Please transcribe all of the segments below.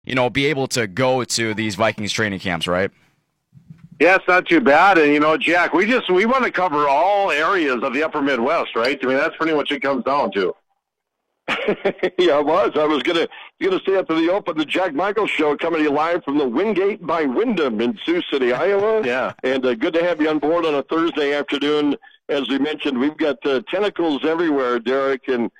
be able to go to these Vikings training camps, right? Yeah, it's not too bad. And, Jack, we want to cover all areas of the upper Midwest, right? I mean, that's pretty much it comes down to. Yeah, I was gonna stay up to the Open, the Jack Michael Show, coming to you live from the Wingate by Wyndham in Sioux City, Iowa. Yeah, and good to have you on board on a Thursday afternoon. As we mentioned, we've got tentacles everywhere, Derek, and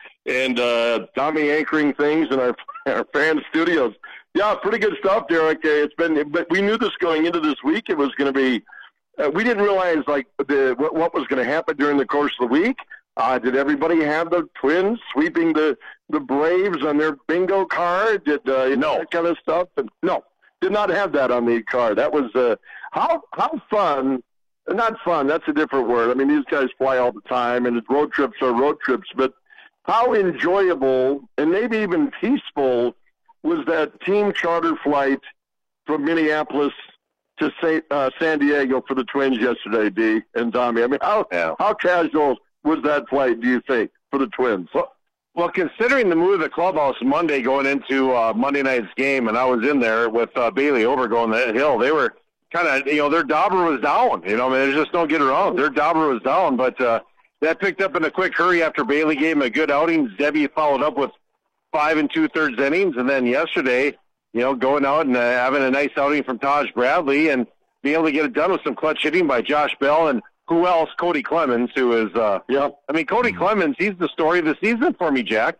Tommy anchoring things in our fan studios. Yeah, pretty good stuff, Derek. But we knew this going into this week. It was going to be. We didn't realize what was going to happen during the course of the week. Did everybody have the Twins sweeping the Braves on their bingo card? Did no that kind of stuff? And no, did not have that on the card. That was how fun. Not fun. That's a different word. I mean, these guys fly all the time, and road trips are road trips. But how enjoyable and maybe even peaceful was that team charter flight from Minneapolis to San Diego for the Twins yesterday, D and Tommy? I mean, how casual was that flight, do you think, for the Twins? Well, considering the move of the clubhouse Monday going into Monday night's game, and I was in there with Bailey over going the hill, they were kind of, their dauber was down. I mean, there's just don't get around. Their dauber was down, but that picked up in a quick hurry after Bailey gave him a good outing. Debbie followed up with 5 2/3 innings, and then yesterday, going out and having a nice outing from Taj Bradley and being able to get it done with some clutch hitting by Josh Bell and who else? Cody Clemens, who is, Cody Clemens, he's the story of the season for me, Jack.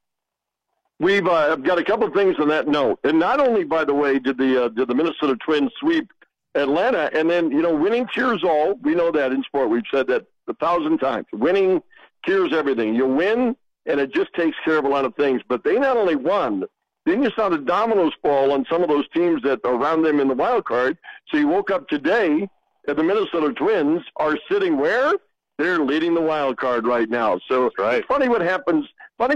We've got a couple of things on that note. And not only, by the way, did the Minnesota Twins sweep Atlanta, and then, winning cures all. We know that in sport. We've said that 1,000 times. Winning cures everything. You win, and it just takes care of a lot of things. But they not only won, then you saw the dominoes fall on some of those teams that are around them in the wild card. So you woke up today, and the Minnesota Twins are sitting where? They're leading the wild card right now. So right. Funny what happens,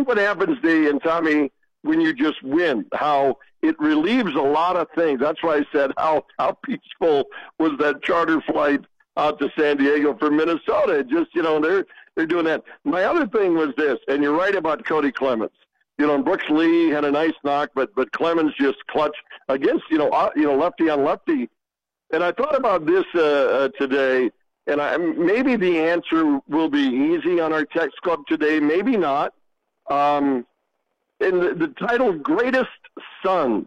D and Tommy, when you just win, how it relieves a lot of things. That's why I said how peaceful was that charter flight out to San Diego for Minnesota. Just, they're doing that. My other thing was this, and you're right about Cody Clemens. And Brooks Lee had a nice knock, but Clemens just clutched against, lefty on lefty. And I thought about this today, and maybe the answer will be easy on our text club today, maybe not. In the title, Greatest Sons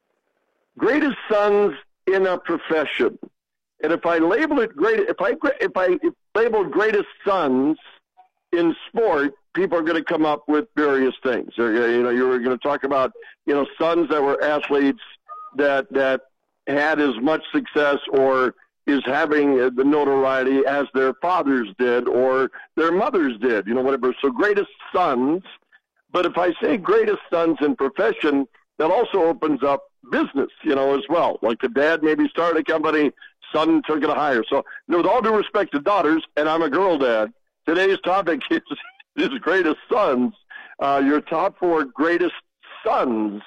in a Profession. And if I label it if I labeled Greatest Sons in sport, people are going to come up with various things. You're going to talk about, sons that were athletes that had as much success or is having the notoriety as their fathers did or their mothers did, whatever. So greatest sons. But if I say greatest sons in profession, that also opens up business, as well. Like the dad maybe started a company, son took it higher. So with all due respect to daughters, and I'm a girl dad, today's topic is greatest sons. Your top 4 greatest sons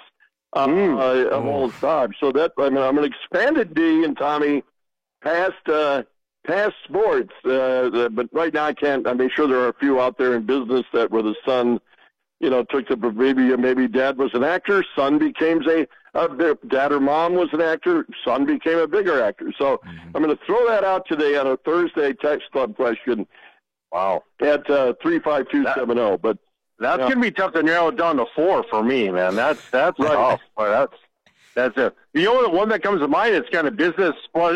of all time. So that, I'm going to expand it, D and Tommy, past sports. But right now I can't. I'm sure there are a few out there in business that where the son, took the maybe dad was an actor, son became dad or mom was an actor, son became a bigger actor. So I'm going to throw that out today on a Thursday text club question. Wow. At 35270. But that's going to be tough to narrow it down to 4 for me, man. That's right. Tough. That's it. The only one that comes to mind is kind of business, plus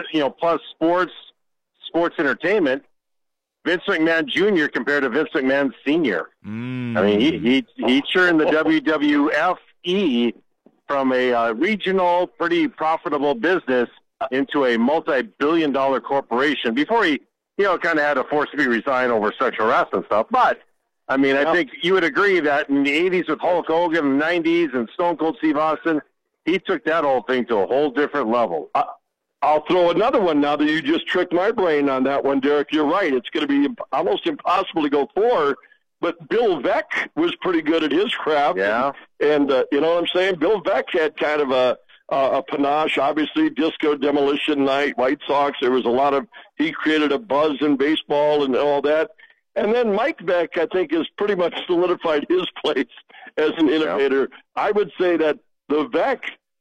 sports entertainment. Vince McMahon Jr. compared to Vince McMahon Sr. I mean, he turned the WWFE from a regional, pretty profitable business into a multi-billion-dollar corporation before he, kind of had to forcibly resign over sexual harassment stuff. But, I think you would agree that in the 80s with Hulk Hogan, and the 90s, and Stone Cold Steve Austin, he took that whole thing to a whole different level. I'll throw another one now that you just tricked my brain on that one, Derek. You're right. It's going to be almost impossible to go 4, but Bill Veeck was pretty good at his craft. Yeah. And you know what I'm saying? Bill Veeck had kind of a panache, obviously, Disco Demolition Night, White Sox. There was a lot of – he created a buzz in baseball and all that. And then Mike Veeck, I think, has pretty much solidified his place as an innovator. Yeah. I would say that the Veeck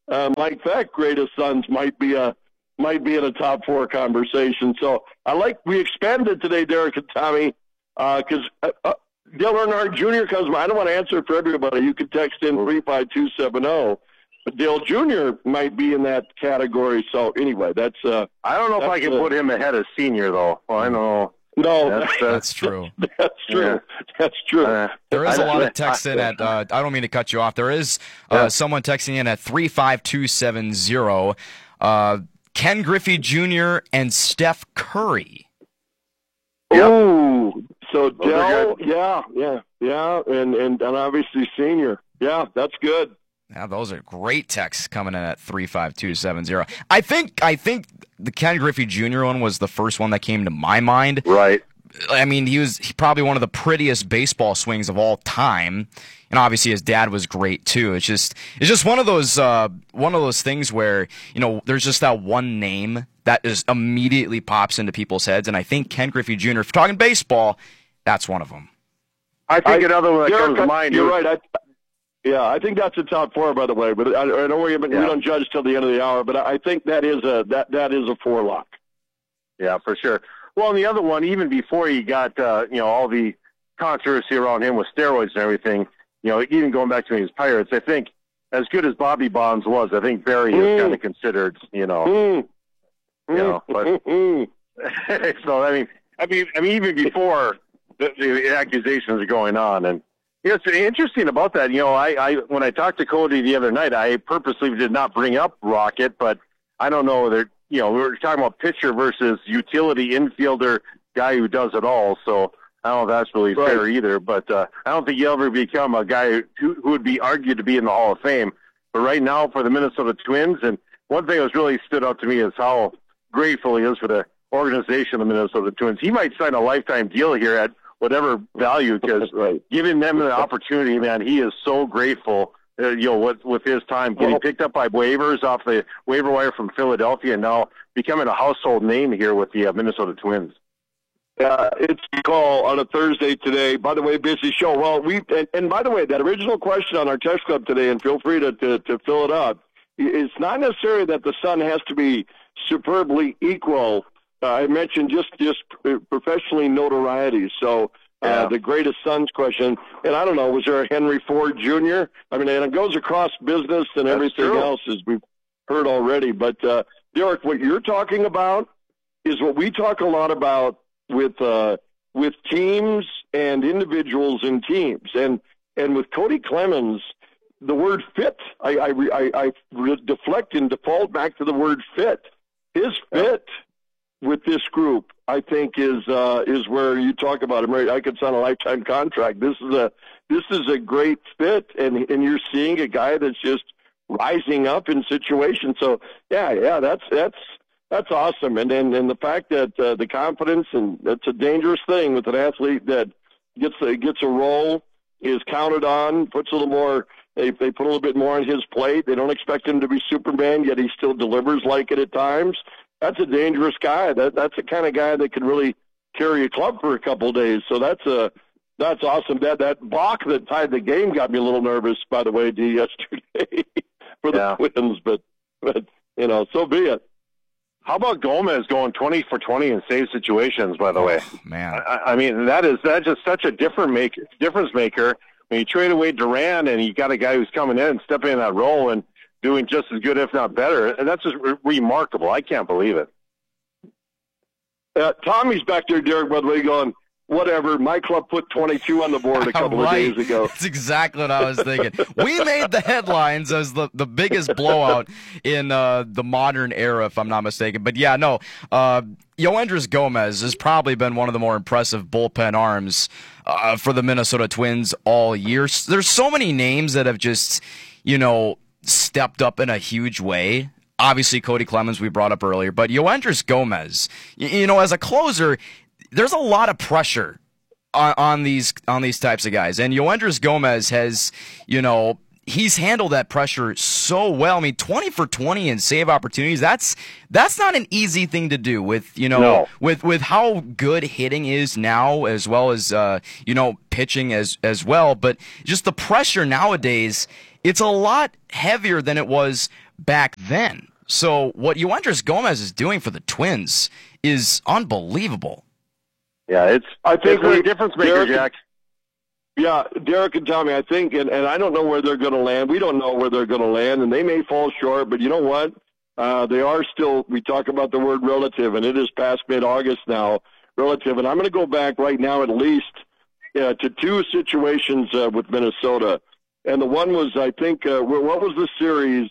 Mike Feck, greatest sons, might be in a top 4 conversation. So we expanded today, Derek and Tommy, because Dale Earnhardt Jr. comes. I don't want to answer for everybody. You can text in 35270. But Dale Jr. might be in that category. So anyway, that's. I don't know if I can put him ahead of Senior though. Well, I know. No, that's true. That's true. Yeah. That's true. There is a lot of text in at. I don't mean to cut you off. There is someone texting in at 35270. Ken Griffey Jr. and Steph Curry. Oh, so Dell, yeah, and obviously Senior. Yeah, that's good. Yeah, those are great texts coming in at 35270. I think the Ken Griffey Jr. one was the first one that came to my mind. Right. I mean, he's probably one of the prettiest baseball swings of all time, and obviously his dad was great too. It's just one of those things where, you know, there's just that one name that just immediately pops into people's heads, and I think Ken Griffey Jr., if we're talking baseball, that's one of them. I think another one that comes to mind. You're right. I think that's a top 4, by the way. But I know we don't judge till the end of the hour. But I think that is a 4 lock. Yeah, for sure. Well, and the other one, even before he got all the controversy around him with steroids and everything, you know, even going back to his Pirates, I think as good as Bobby Bonds was, I think Barry is kind of considered, but so I mean, even before the accusations are going on, and it's interesting about that. You know, I when I talked to Cody the other night, I purposely did not bring up Rocket, but I don't know that. You know, we were talking about pitcher versus utility infielder guy who does it all. So I don't know if that's really fair either. But I don't think you'll ever become a guy who would be argued to be in the Hall of Fame. But right now for the Minnesota Twins, and one thing that's really stood out to me is how grateful he is for the organization of the Minnesota Twins. He might sign a lifetime deal here at whatever value because giving them an opportunity, man, he is so grateful. With his time getting picked up by waivers off the waiver wire from Philadelphia and now becoming a household name here with the Minnesota Twins. It's a call on a Thursday today. By the way, busy show. Well, and by the way, that original question on our text club today, and feel free to fill it up. It's not necessarily that the Sun has to be superbly equal. I mentioned just professionally notoriety. So. The greatest sons question, and I don't know, was there a Henry Ford Jr.? I mean, and it goes across business and everything else, as we've heard already. But, Derek, what you're talking about is what we talk a lot about with teams and individuals in teams. And with Cody Clemens, the word fit, I deflect and default back to the word fit. His fit with this group, I think, is where you talk about him. Right, I could sign a lifetime contract. This is a great fit, and you're seeing a guy that's just rising up in situations. So yeah, that's awesome. And the fact that the confidence, and that's a dangerous thing with an athlete that gets a role, is counted on, puts a little more. They put a little bit more on his plate. They don't expect him to be Superman, yet he still delivers like it at times. That's a dangerous guy. That's the kind of guy that can really carry a club for a couple of days. So that's awesome. That balk that tied the game got me a little nervous, by the way, D, yesterday for the Twins. But so be it. How about Gomez going 20 for 20 in save situations? By the way, man, I mean that's just such a difference maker. When you trade away Duran and you got a guy who's coming in and stepping in that role and doing just as good, if not better, and that's just remarkable. I can't believe it. Tommy's back there, Derek, by the way, going, whatever, my club put 22 on the board a couple of days ago. That's exactly what I was thinking. We made the headlines as the biggest blowout in the modern era, if I'm not mistaken. But yeah, no, Yoendris Gomez has probably been one of the more impressive bullpen arms for the Minnesota Twins all year. There's so many names that have just, stepped up in a huge way. Obviously, Cody Clemens we brought up earlier, but Yoendris Gomez, as a closer, there's a lot of pressure on these types of guys, and Yoendris Gomez has, he's handled that pressure so well. I mean, 20 for 20 in save opportunities. That's not an easy thing to do with, with how good hitting is now, as well as pitching as well. But just the pressure nowadays, it's a lot heavier than it was back then. So what Yoendris Gomez is doing for the Twins is unbelievable. Yeah, I think we're a difference maker, Jack. Yeah, Derek and Tommy, I think, and I don't know where they're going to land. We don't know where they're going to land, and they may fall short, but you know what? They are still, we talk about the word relative, and it is past mid-August now, relative. And I'm going to go back right now at least to two situations with Minnesota. And the one was, I think, what was the series?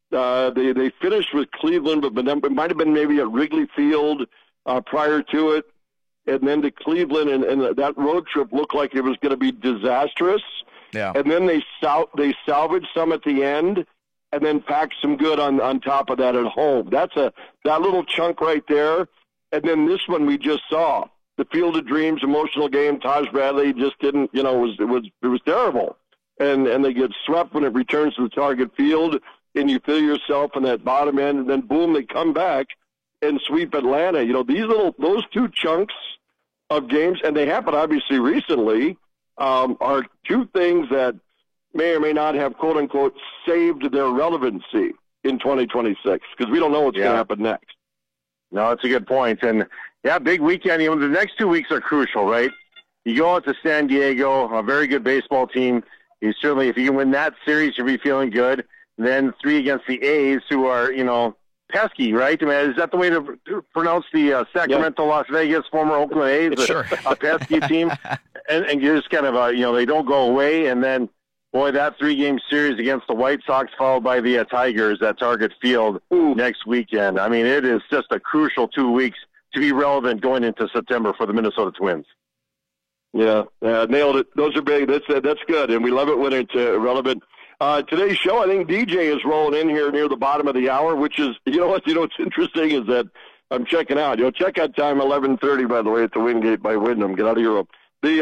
They finished with Cleveland, but it might have been maybe at Wrigley Field prior to it. And then to Cleveland, and that road trip looked like it was going to be disastrous. Yeah. And then they salvaged some at the end, and then packed some good on top of that at home. That little chunk right there. And then this one we just saw, the Field of Dreams emotional game. Taj Bradley just didn't, it was terrible. And they get swept when it returns to the target field, and you feel yourself in that bottom end, and then boom, they come back and sweep Atlanta. Those two chunks of games, and they happen obviously recently, are two things that may or may not have, quote unquote, saved their relevancy in 2026, because we don't know what's going to happen next. No, that's a good point. And yeah, big weekend. The next 2 weeks are crucial, right? You go out to San Diego, a very good baseball team. You certainly, if you can win that series, you'll be feeling good. And then 3 against the A's, who are, pesky, right? I mean, is that the way to pronounce the Sacramento, Las Vegas, former Oakland A's? Sure. A pesky team. And you're just kind of, they don't go away. And then, boy, that 3-game series against the White Sox, followed by the Tigers at Target Field next weekend. I mean, it is just a crucial 2 weeks to be relevant going into September for the Minnesota Twins. Yeah, nailed it. Those are big. That's good, and we love it when it's relevant. Today's show, I think DJ is rolling in here near the bottom of the hour, which is, what's interesting is that I'm checking out. Checkout time 11:30, by the way, at the Wingate by Wyndham. Get out of Europe.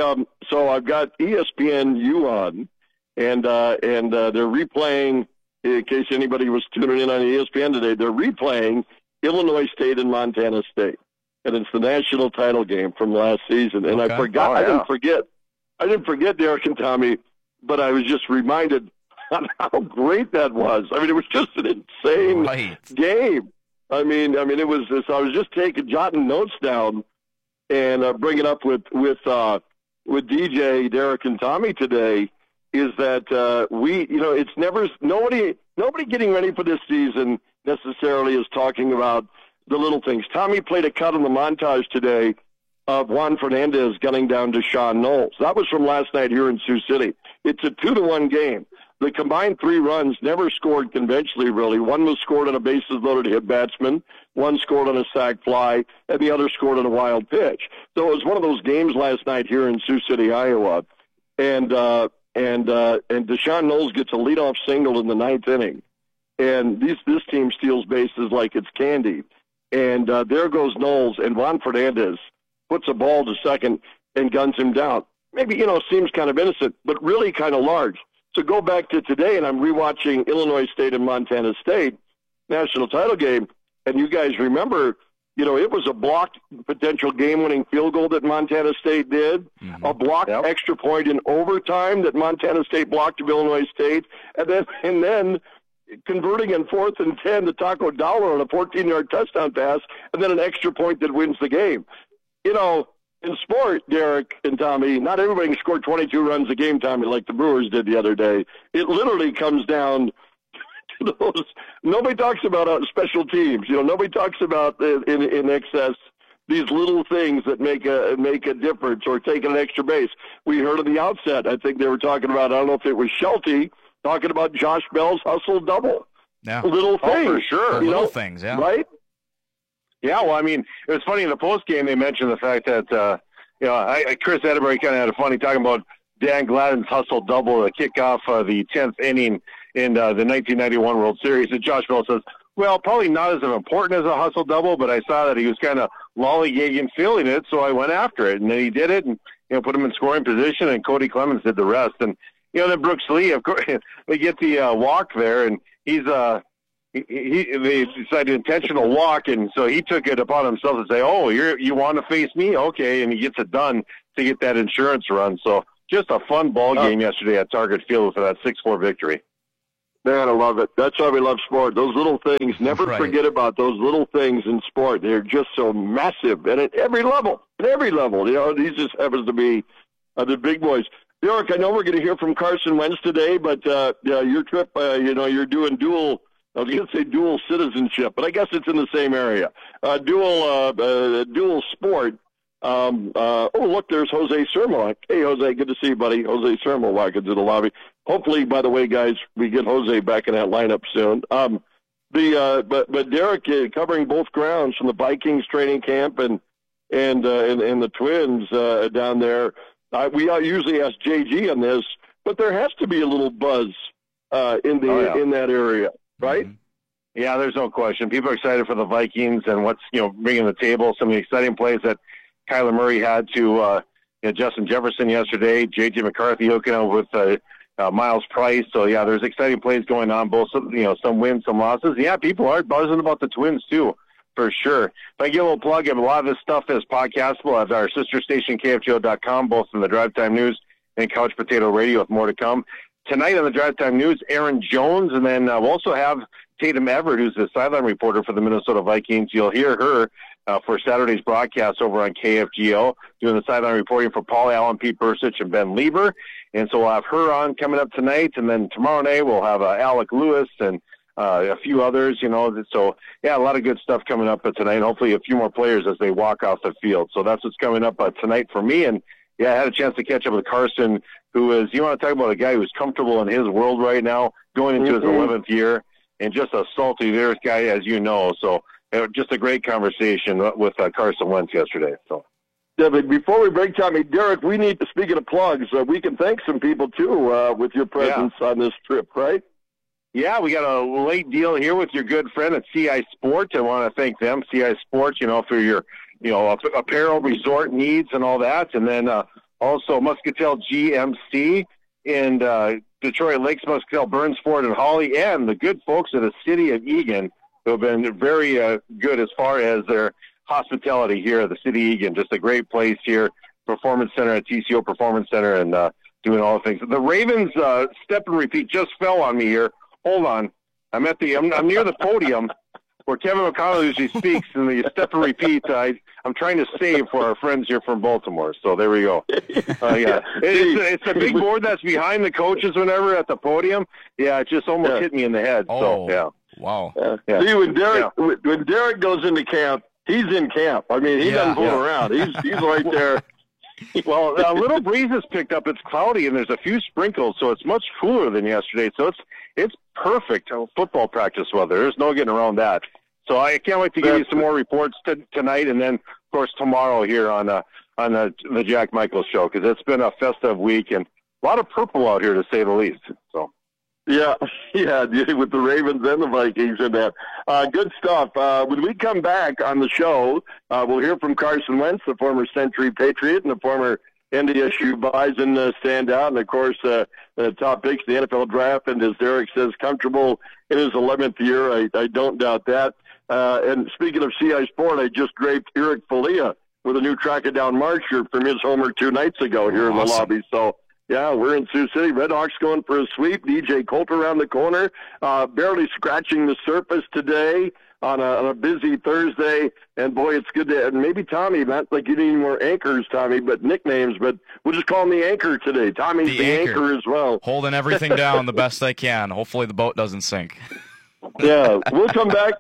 So I've got ESPNU on, and they're replaying. In case anybody was tuning in on ESPN today, they're replaying Illinois State and Montana State, and it's the national title game from last season. And I forgot. I didn't forget Derek and Tommy, but I was just reminded how great that was. I mean, it was just an insane game. I mean, it was. So I was just jotting notes down, and bringing up with DJ, Derek, and Tommy today is that it's never nobody getting ready for this season necessarily is talking about the little things. Tommy played a cut in the montage today of Juan Fernandez gunning down Deshaun Knowles. That was from last night here in Sioux City. It's a 2-1 game. The combined 3 runs never scored conventionally, really. One was scored on a bases-loaded hit batsman, one scored on a sac fly, and the other scored on a wild pitch. So it was one of those games last night here in Sioux City, Iowa. And Deshaun Knowles gets a leadoff single in the 9th inning. And this team steals bases like it's candy. And there goes Knowles, and Juan Fernandez puts a ball to second and guns him down. Maybe, seems kind of innocent, but really kind of large. So go back to today, and I'm rewatching Illinois State and Montana State national title game, and you guys remember, it was a blocked potential game-winning field goal that Montana State did, a blocked extra point in overtime that Montana State blocked of Illinois State, and then converting in 4th and 10 to Taco Dollar on a 14-yard touchdown pass, and then an extra point that wins the game. In sport, Derek and Tommy, not everybody can score 22 runs a game, Tommy, like the Brewers did the other day. It literally comes down to those. Nobody talks about special teams. Nobody talks about in excess these little things that make a difference, or taking an extra base. We heard at the outset, I think they were talking about, I don't know if it was Shelty, talking about Josh Bell's hustle double. Yeah. Little things. Oh, for sure. Little things, yeah. Right? Yeah, well, I mean, it was funny in the postgame they mentioned the fact that, Chris Atterbury kind of had a funny talking about Dan Gladden's hustle double to kick off the 10th inning in the 1991 World Series. And Josh Bell says, well, probably not as important as a hustle double, but I saw that he was kind of lollygagging feeling it, so I went after it. And then he did it and, put him in scoring position, and Cody Clemens did the rest. And, then Brooks Lee, of course, they get the walk there, and he's they decided intentional walk, and so he took it upon himself to say, oh, you want to face me? Okay, and he gets it done to get that insurance run. So just a fun ball game yesterday at Target Field for that 6-4 victory. Man, I love it. That's why we love sport. Those little things, never Right. forget about those little things in sport. They're just so massive, and at every level. These just happens to be the big boys. Derek, I know we're going to hear from Carson Wentz today, but your trip, you're doing dual. I was going to say dual citizenship, but I guess it's in the same area. Dual sport. Look, there's Jose Sermo. Hey, Jose, good to see you, buddy. Jose Sermo walking to the lobby. Hopefully, by the way, guys, we get Jose back in that lineup soon. But Derek, covering both grounds from the Vikings training camp and the Twins down there. We usually ask JG on this, but there has to be a little buzz in that area, right? Mm-hmm. Yeah, there's no question. People are excited for the Vikings and what's bringing to the table. Some of the exciting plays that Kyler Murray had to Justin Jefferson yesterday. J.J. McCarthy hooking up with Miles Price. So yeah, there's exciting plays going on. Both some wins, some losses. Yeah, people are buzzing about the Twins too, for sure. If I give a little plug, a lot of this stuff is podcastable at our sister station KFGO.com, both in the Drive Time News and Couch Potato Radio, with more to come tonight on the Drive Time News. Aaron Jones, and then we'll also have Tatum Everett, who's the sideline reporter for the Minnesota Vikings. You'll hear her for Saturday's broadcast over on KFGO, doing the sideline reporting for Paul Allen, Pete Bursich, and Ben Lieber. And so we'll have her on coming up tonight. And then tomorrow night we'll have Alec Lewis and a few others, So, yeah, a lot of good stuff coming up tonight. Hopefully a few more players as they walk off the field. So that's what's coming up tonight for me. And, yeah, I had a chance to catch up with Carson, who is, you want to talk about a guy who's comfortable in his world right now, going into his 11th year, and just a salty Earth guy, as you know. So, just a great conversation with Carson Wentz yesterday. So, yeah, but before we break time, Derek, we need to, speaking of plugs, we can thank some people too with your presence on this trip, right? Yeah, we got a late deal here with your good friend at CI Sport. I want to thank them, CI Sport, for your apparel, resort needs, and all that, and then also Muscatel GMC and Detroit Lakes, Muscatel, Burns, Ford, and Holly, and the good folks of the city of Eagan, who have been very good as far as their hospitality here at the city of Eagan. Just a great place here, Performance Center at TCO Performance Center, and doing all the things. The Ravens step and repeat just fell on me here. Hold on. I'm near the podium where Kevin McConnell usually speaks, and the step and repeat, I'm trying to save for our friends here from Baltimore. So there we go. Yeah, it's a big board that's behind the coaches whenever at the podium. Yeah, it just almost hit me in the head. Oh, so yeah. Wow. Yeah. See, when Derek goes into camp, he's in camp. I mean, he doesn't fool around. He's right there. Well, a little breeze has picked up. It's cloudy, and there's a few sprinkles, so it's much cooler than yesterday. So it's perfect football practice weather. There's no getting around that. So I can't wait to give you some more reports tonight, and then, of course, tomorrow here on the Jack Michaels Show, because it's been a festive week and a lot of purple out here, to say the least. So. Yeah, with the Ravens and the Vikings and that. Good stuff. When we come back on the show, we'll hear from Carson Wentz, the former Century Patriot and the former NDSU Bison standout, and, of course, the top picks in the NFL draft, and as Derek says, comfortable in his 11th year. I don't doubt that. And speaking of CI Sport, I just draped Eric Folia with a new Track It Down March shirt from his homer 2 nights ago here in the lobby. So, yeah, we're in Sioux City. Redhawks going for a sweep. DJ Colt around the corner, barely scratching the surface today on a busy Thursday. And, boy, it's good to – and maybe Tommy, not like you need any more anchors, Tommy, but nicknames. But we'll just call him the anchor today. Tommy's the anchor as well. Holding everything down the best I can. Hopefully the boat doesn't sink. Yeah, we'll come back.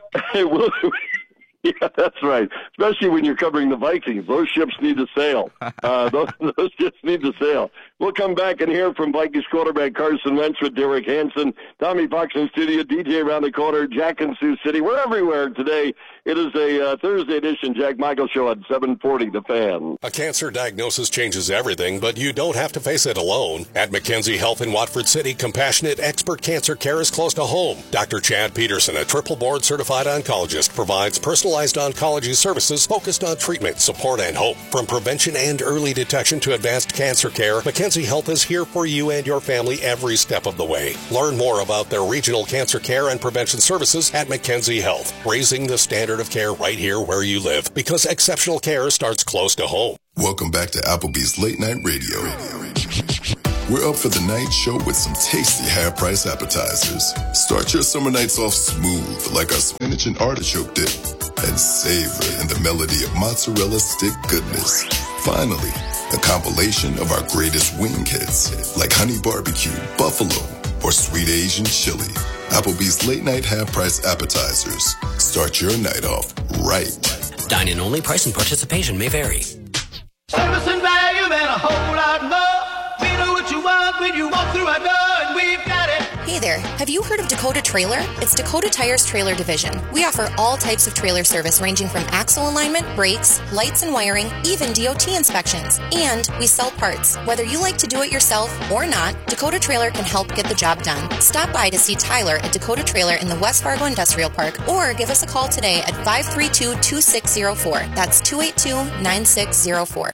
Yeah, that's right. Especially when you're covering the Vikings. Those ships need to sail. Those ships need to sail. We'll come back and hear from Vikings quarterback Carson Wentz with Derek Hansen, Tommy Fox in studio, DJ around the corner, Jack in Sioux City. We're everywhere today. It is a Thursday edition Jack Michael Show at 740 The Fan. A cancer diagnosis changes everything, but you don't have to face it alone. At McKenzie Health in Watford City, compassionate expert cancer care is close to home. Dr. Chad Peterson, a triple board certified oncologist, provides personalized oncology services focused on treatment, support, and hope. From prevention and early detection to advanced cancer care, McKenzie Health is here for you and your family every step of the way. Learn more about their regional cancer care and prevention services at McKenzie Health, raising the standard of care right here where you live, because exceptional care starts close to home. Welcome back to Applebee's Late Night Radio. We're up for the night show with some tasty half-price appetizers. Start your summer nights off smooth like our spinach and artichoke dip, and savor in the melody of mozzarella stick goodness. Finally, a compilation of our greatest wing hits like honey barbecue, buffalo, or sweet Asian chili. Applebee's late night half-price appetizers. Start your night off right. Dine-in only. Price and participation may vary. Service and value and a whole lot more. We know what you want when you walk through our door, and we've got it. Hey there, have you heard of Dakota Trailer? It's Dakota Tire's trailer division. We offer all types of trailer service ranging from axle alignment, brakes, lights and wiring, even DOT inspections. And we sell parts. Whether you like to do it yourself or not, Dakota Trailer can help get the job done. Stop by to see Tyler at Dakota Trailer in the West Fargo Industrial Park or give us a call today at 532-2604. That's 282-9604.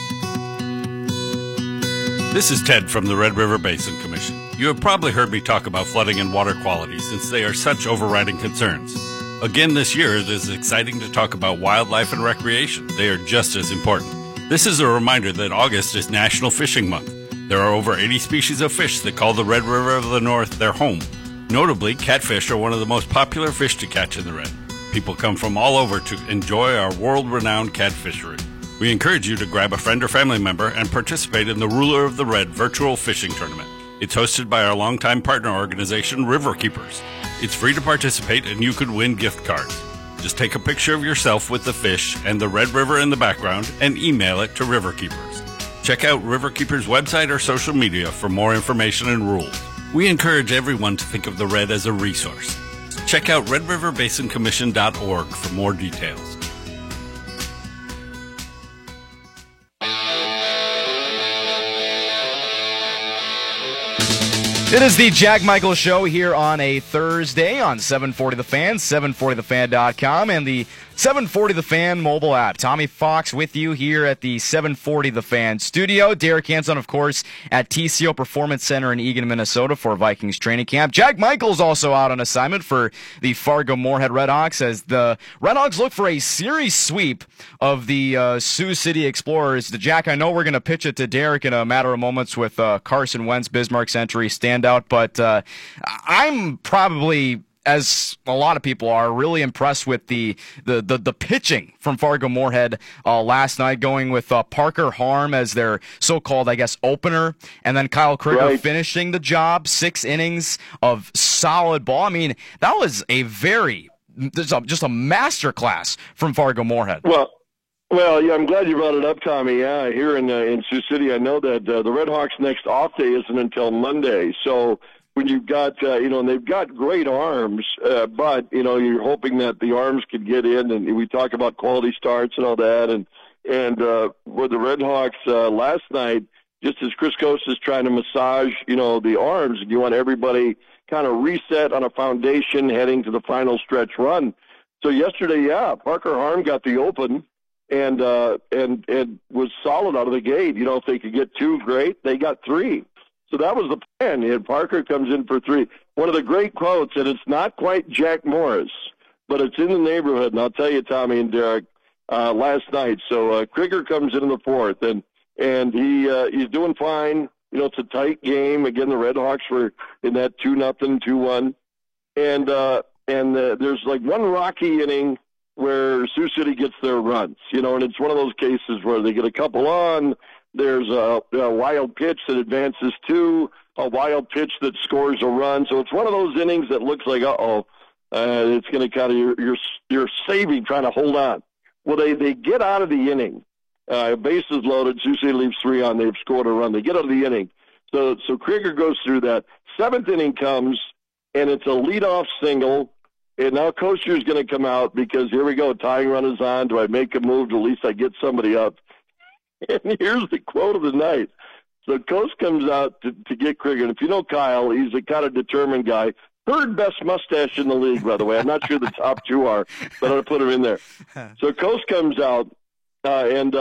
This is Ted from the Red River Basin Commission. You have probably heard me talk about flooding and water quality since they are such overriding concerns. Again this year, it is exciting to talk about wildlife and recreation. They are just as important. This is a reminder that August is National Fishing Month. There are over 80 species of fish that call the Red River of the North their home. Notably, catfish are one of the most popular fish to catch in the Red. People come from all over to enjoy our world-renowned catfishery. We encourage you to grab a friend or family member and participate in the Ruler of the Red virtual fishing tournament. It's hosted by our longtime partner organization, River Keepers. It's free to participate and you could win gift cards. Just take a picture of yourself with the fish and the Red River in the background and email it to River Keepers. Check out River Keepers' website or social media for more information and rules. We encourage everyone to think of the Red as a resource. Check out redriverbasincommission.org for more details. It is the Jack Michael Show here on a Thursday on 740 The Fan, 740thefan.com, and the 740 The Fan mobile app. Tommy Fox with you here at the 740 The Fan studio. Derek Hanson, of course, at TCO Performance Center in Eagan, Minnesota for Vikings training camp. Jack Michael's also out on assignment for the Fargo-Moorhead Redhawks as the Redhawks look for a series sweep of the Sioux City Explorers. Jack, I know we're going to pitch it to Derek in a matter of moments with Carson Wentz, Bismarck Century standout, but I'm probably, as a lot of people are, really impressed with the pitching from Fargo-Moorhead last night, going with Parker Harm as their so-called, I guess, opener, and then Kyle Krieger finishing the job, 6 innings of solid ball. I mean, that was just a masterclass from Fargo-Moorhead. Well, yeah, I'm glad you brought it up, Tommy. Yeah, here in Sioux City, I know that the Redhawks' next off day isn't until Monday, so when you've got, and they've got great arms, but, you're hoping that the arms could get in, and we talk about quality starts and all that, and with the Redhawks last night, just as Chris Coast is trying to massage, the arms, and you want everybody kind of reset on a foundation heading to the final stretch run. So yesterday, Parker Harm got the open and was solid out of the gate. If they could get 2, great. They got 3. So that was the plan. And Parker comes in for 3. One of the great quotes, and it's not quite Jack Morris, but it's in the neighborhood. And I'll tell you, Tommy and Derek, last night. So Krieger comes in the 4th, and he's doing fine. It's a tight game. Again, the Redhawks were in that 2-0, 2-1. And there's like one rocky inning where Sioux City gets their runs, and it's one of those cases where they get a couple on. There's a wild pitch that advances 2, a wild pitch that scores a run. So it's one of those innings that looks like, it's going to kind of, you're saving, trying to hold on. Well, they get out of the inning. Bases loaded, Sioux City leaves 3 on, they've scored a run. They get out of the inning. So Krieger goes through that. 7th inning comes, and it's a leadoff single. And now Koster's going to come out because here we go, tying run is on. Do I make a move? At least I get somebody up. And here's the quote of the night. So Coast comes out to get Krieger. And if you know Kyle, he's a kind of determined guy. 3rd best mustache in the league, by the way. I'm not sure the top 2 are, but I'll put him in there. So Coast comes out, and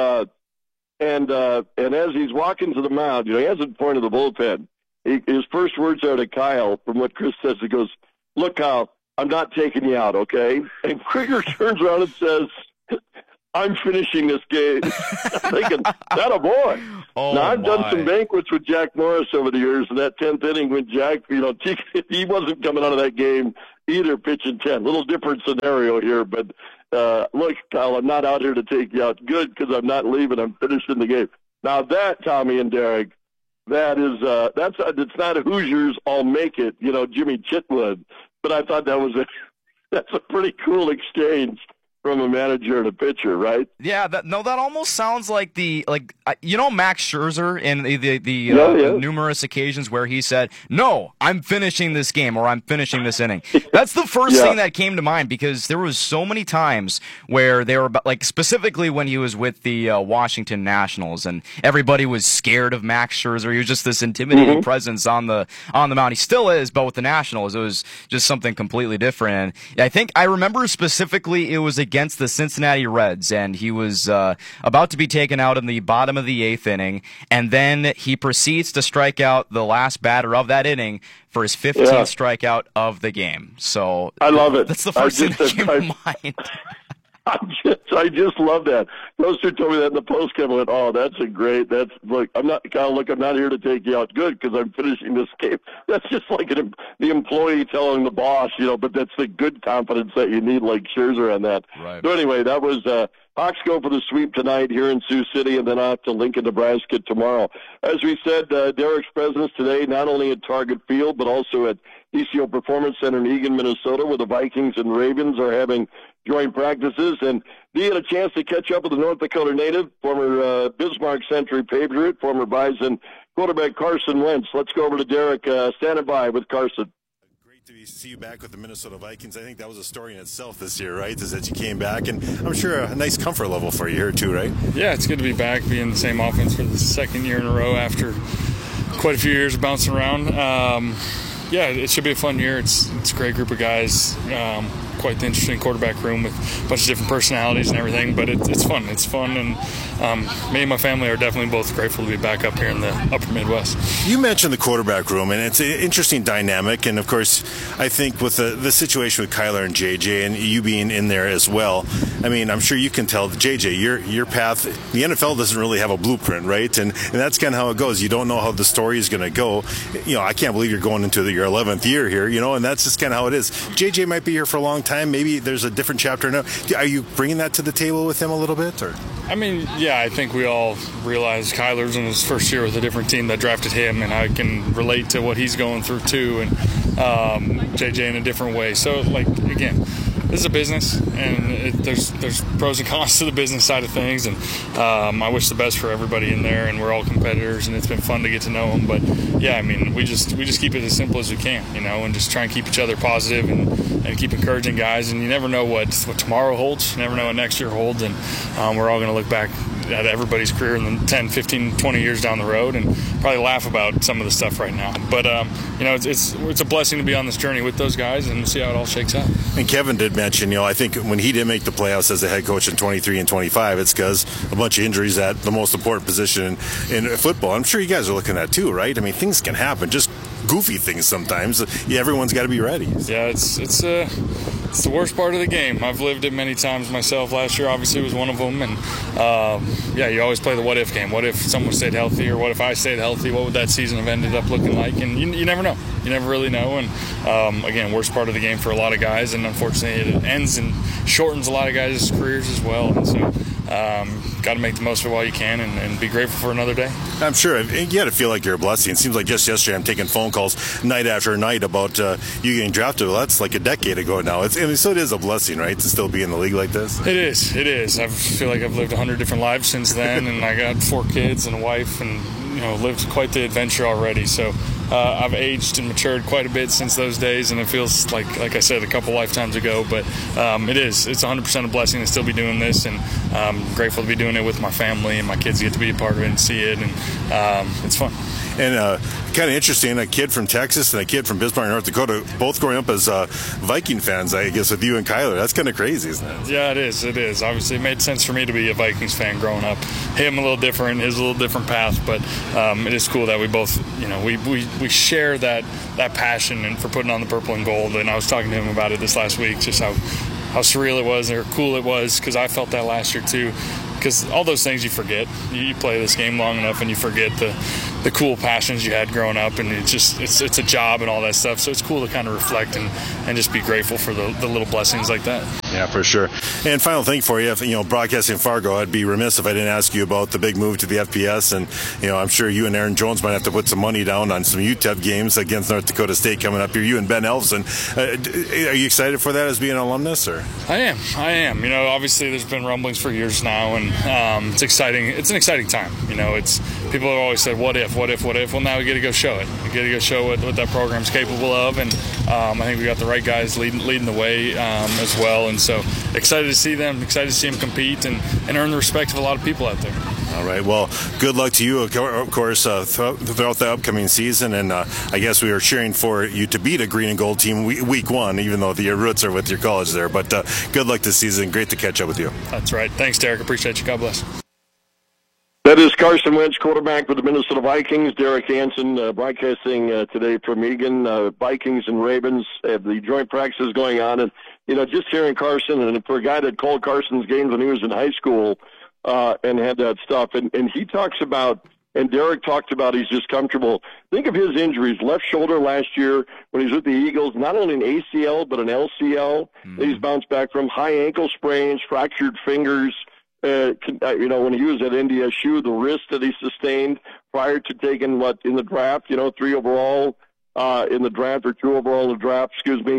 as he's walking to the mound, he hasn't pointed the bullpen. His first words are to Kyle, from what Chris says. He goes, "Look, Kyle, I'm not taking you out, okay?" And Krieger turns around and says, I'm finishing this game. I'm thinking, that a boy. Oh, now, I've done my. some banquets with Jack Morris over the years, and that 10th inning when Jack, he wasn't coming out of that game either, pitching 10. Little different scenario here, but look, Kyle, I'm not out here to take you out good because I'm not leaving. I'm finishing the game. Now that, Tommy and Derek, that is it's not a Hoosiers, I'll make it, Jimmy Chitwood, but I thought that's a pretty cool exchange from a manager and a pitcher, right? Yeah, that almost sounds like Max Scherzer in the numerous occasions where he said, "No, I'm finishing this game," or "I'm finishing this inning." That's the first thing that came to mind, because there was so many times where they were specifically when he was with the Washington Nationals, and everybody was scared of Max Scherzer. He was just this intimidating presence on the mound. He still is, but with the Nationals, it was just something completely different. And I remember specifically it was against the Cincinnati Reds, and he was about to be taken out in the bottom of the 8th inning, and then he proceeds to strike out the last batter of that inning for his 15th strikeout of the game. So I love it. That's the first thing that came to mind. I just love that. Those two told me that in the postgame. I went, "Oh, that's I'm not here to take you out good because I'm finishing this game." That's just like the employee telling the boss, but that's the good confidence that you need, like Scherzer on that. Right. So anyway, that was Hawks go for the sweep tonight here in Sioux City, and then off to Lincoln, Nebraska tomorrow. As we said, Derek's presence today, not only at Target Field, but also at ECO Performance Center in Eagan, Minnesota, where the Vikings and Ravens are having joint practices. And he had a chance to catch up with the North Dakota native, former Bismarck Century Patriot, former Bison quarterback Carson Wentz. Let's go over to Derek, standing by with Carson. Great to see you back with the Minnesota Vikings. I think that was a story in itself this year, right? Is that you came back, and I'm sure a nice comfort level for you here too, right? Yeah, it's good to be back, being the same offense for the second year in a row after quite a few years of bouncing around. Yeah, it should be a fun year. It's a great group of guys. Quite the interesting quarterback room with a bunch of different personalities and everything, but it's fun. It's fun, and me and my family are definitely both grateful to be back up here in the upper Midwest. You mentioned the quarterback room, and it's an interesting dynamic, and of course, I think with the situation with Kyler and JJ, and you being in there as well, I mean, I'm sure you can tell, JJ, your path, the NFL doesn't really have a blueprint, right? And that's kind of how it goes. You don't know how the story is going to go. I can't believe you're going into your 11th year here, and that's just kind of how it is. JJ might be here for a long time. Maybe there's a different chapter now. Are you bringing that to the table with him a little bit? Or? I mean, yeah, I think we all realize Kyler's in his first year with a different team that drafted him, and I can relate to what he's going through too, and JJ in a different way. So, again, this is a business, and there's pros and cons to the business side of things, and I wish the best for everybody in there, and we're all competitors, and it's been fun to get to know them. But yeah, I mean, we just keep it as simple as we can, and just try and keep each other positive and keep encouraging guys. And you never know what tomorrow holds. You never know what next year holds, and we're all going to look back at everybody's career in the 10, 15, 20 years down the road and probably laugh about some of the stuff right now. But, it's a blessing to be on this journey with those guys, and we'll see how it all shakes out. And Kevin did mention, I think when he didn't make the playoffs as a head coach in 23 and 25, it's because a bunch of injuries at the most important position in football. I'm sure you guys are looking at that too, right? I mean, things can happen, just goofy things sometimes. Everyone's got to be ready. Yeah, it's the worst part of the game. I've lived it many times myself. Last year obviously was one of them, and you always play the what if game. What if someone stayed healthy, or what if I stayed healthy? What would that season have ended up looking like? And you never know. You never really know. And again, worst part of the game for a lot of guys, and unfortunately it ends and shortens a lot of guys' careers as well. And so got to make the most of it while you can, and be grateful for another day. I'm sure you got to feel like you're a blessing. It seems like just yesterday I'm taking phone calls night after night about you getting drafted. Well, that's like a decade ago now. So it is a blessing, right, to still be in the league like this? It is. I feel like I've lived 100 different lives since then, and I got 4 kids and a wife, and lived quite the adventure already. So I've aged and matured quite a bit since those days, and it feels like I said, a couple lifetimes ago. But it's 100% a blessing to still be doing this, and I'm grateful to be doing it with my family, and my kids get to be a part of it and see it, and it's fun. And kind of interesting, a kid from Texas and a kid from Bismarck, North Dakota, both growing up as Viking fans, I guess, with you and Kyler. That's kind of crazy, isn't it? Yeah, it is. Obviously, it made sense for me to be a Vikings fan growing up. Him a little different, his a little different path, but it is cool that we both, we share that passion and for putting on the purple and gold. And I was talking to him about it this last week, just how how surreal it was or cool it was, because I felt that last year too. Because all those things you forget. You play this game long enough and you forget the cool passions you had growing up, and it's a job and all that stuff. So it's cool to kind of reflect and just be grateful for the little blessings like that. Yeah, for sure. And final thing for you, broadcasting Fargo, I'd be remiss if I didn't ask you about the big move to the FBS. And, I'm sure you and Aaron Jones might have to put some money down on some UTEP games against North Dakota State coming up here. You and Ben Elfson. Are you excited for that as being an alumnus? Or? I am. Obviously there's been rumblings for years now, and it's exciting. It's an exciting time. People have always said, what if? Well, now we get to go show it. We get to go show what that program's capable of, and I think we got the right guys leading the way as well. And so excited to see them, compete and earn the respect of a lot of people out there. All right. Well, good luck to you, of course, throughout the upcoming season. And I guess we are cheering for you to beat a green and gold team week one, even though your roots are with your college there. But good luck this season. Great to catch up with you. That's right. Thanks, Derek. Appreciate you. God bless. That is Carson Wentz, quarterback for the Minnesota Vikings. Derek Hansen broadcasting today from Eagan. Vikings and Ravens have the joint practices going on. And, just hearing Carson, and for a guy that called Carson's games when he was in high school and had that stuff, and he talks about, and Derek talked about he's just comfortable. Think of his injuries. Left shoulder last year when he was with the Eagles, not only an ACL but an LCL that he's bounced back from, high ankle sprains, fractured fingers. When he was at NDSU, the wrist that he sustained prior to taking in the draft, 3 overall in the draft or 2 overall in the draft,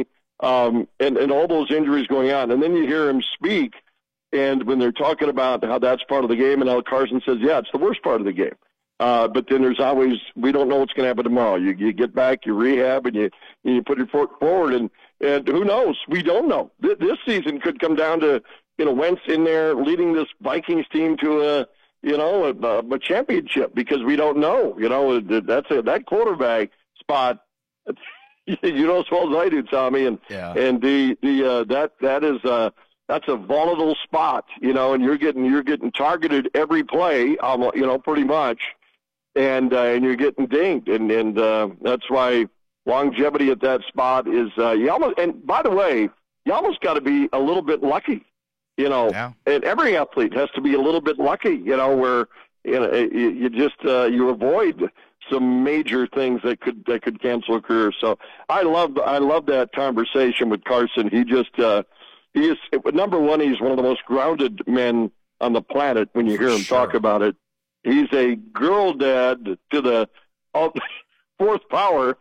and all those injuries going on. And then you hear him speak, and when they're talking about how that's part of the game, and how Carson says, yeah, it's the worst part of the game. But then there's always, we don't know what's going to happen tomorrow. You get back, you rehab, and you put your foot forward, and who knows? We don't know. This season could come down to, Wentz in there leading this Vikings team to a championship, because we don't know. That quarterback spot. You know as well as I do, Tommy, and that's a volatile spot, and you're getting targeted every play, pretty much, and you're getting dinged, and that's why longevity at that spot is and by the way, you almost got to be a little bit lucky. And every athlete has to be a little bit lucky, where you just you avoid some major things that could cancel a career. So I love that conversation with Carson. He is number one. He's one of the most grounded men on the planet. When you hear him talk about it, he's a girl dad to the fourth power,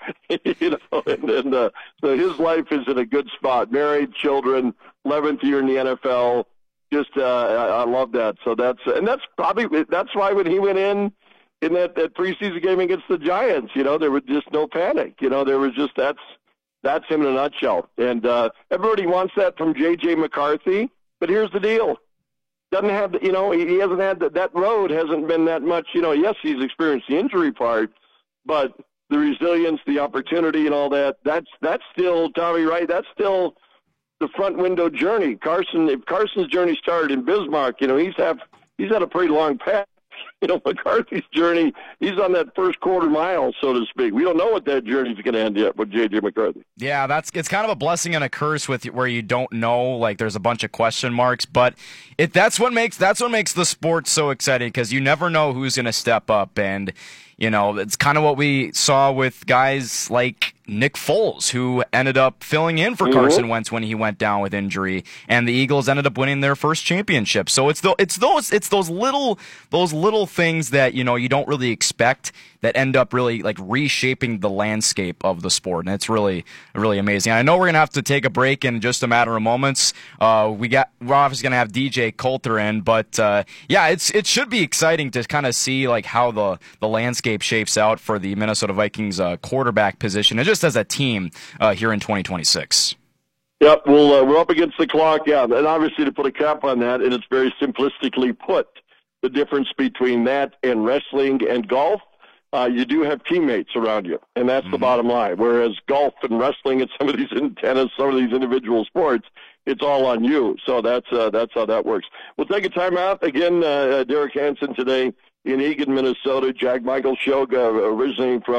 and so his life is in a good spot. Married, children, 11th year in the NFL. Just I love that. So that's why when he went in that preseason game against the Giants, there was just no panic. There was just that's him in a nutshell. And everybody wants that from J.J. McCarthy, but here's the deal. Doesn't have he hasn't had that road hasn't been that much. Yes, he's experienced the injury part, but the resilience, the opportunity, and all that, that's still, Tommy, right? That's still the front window journey. If Carson's journey started in Bismarck, he's had a pretty long path. McCarthy's journey, he's on that first quarter mile, so to speak. We don't know what that journey's going to end yet with J.J. McCarthy. Yeah, it's kind of a blessing and a curse where you don't know, like there's a bunch of question marks, but that's what makes the sport so exciting, because you never know who's going to step up, and it's kind of what we saw with guys like Nick Foles, who ended up filling in for Carson Wentz when he went down with injury, and the Eagles ended up winning their first championship. So it's those little things that you don't really expect that end up really like reshaping the landscape of the sport, and it's really amazing. I know we're gonna have to take a break in just a matter of moments. We're obviously gonna have DJ Coulter in, but it should be exciting to kind of see like how the landscape shapes out for the Minnesota Vikings quarterback position, and just as a team here in 2026. Yep, we're up against the clock, and obviously to put a cap on that, and it's very simplistically put, the difference between that and wrestling and golf, you do have teammates around you, and that's the bottom line. Whereas golf and wrestling and some of these tennis, some of these individual sports, it's all on you. So that's how that works. We'll take a timeout. Again, Derek Hansen today in Eagan, Minnesota. Jack Michael Show, originating from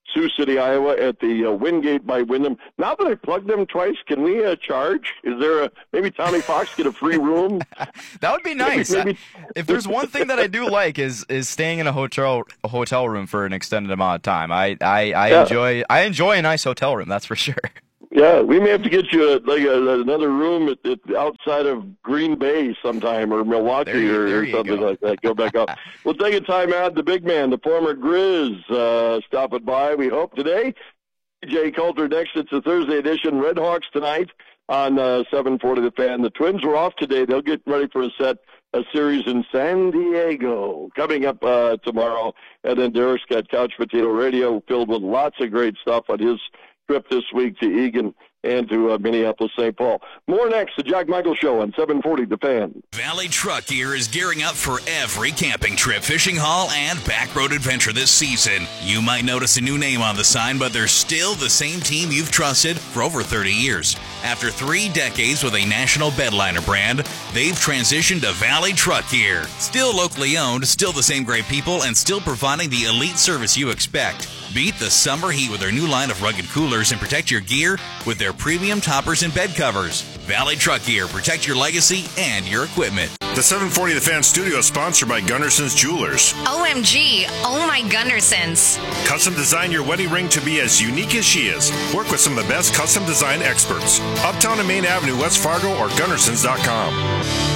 Sioux City, Iowa, at the Wingate by Wyndham. Now that I plugged them twice, can we charge? Is there maybe Tommy Fox get a free room? That would be nice. Maybe. If there's one thing that I do like is staying in a hotel room for an extended amount of time. I enjoy a nice hotel room. That's for sure. Yeah, we may have to get you another room outside of Green Bay sometime, or Milwaukee, or something like that. Go back up. We'll take a time out. The big man, the former Grizz, stopping by. We hope today. DJ Coulter next. It's a Thursday edition. Redhawks tonight on 740 The Fan. The Twins were off today. They'll get ready for a series in San Diego coming up tomorrow. And then Derek's got Couch Potato Radio filled with lots of great stuff on his trip this week to Eagan and to Minneapolis, St. Paul. More next, the Jack Michael Show on 740 The Fan. Valley Truck Gear is gearing up for every camping trip, fishing haul, and backroad adventure this season. You might notice a new name on the sign, but they're still the same team you've trusted for over 30 years. After 3 decades with a national bedliner brand, they've transitioned to Valley Truck Gear. Still locally owned, still the same great people, and still providing the elite service you expect. Beat the summer heat with their new line of rugged coolers and protect your gear with their premium toppers and bed covers. Valley Truck Gear. Protect your legacy and your equipment. The 740 The Fan studio is sponsored by Gunderson's Jewelers. OMG, oh my Gundersons. Custom design your wedding ring to be as unique as she is. Work with some of the best custom design experts. Uptown and Main Avenue, West Fargo, or Gundersons.com.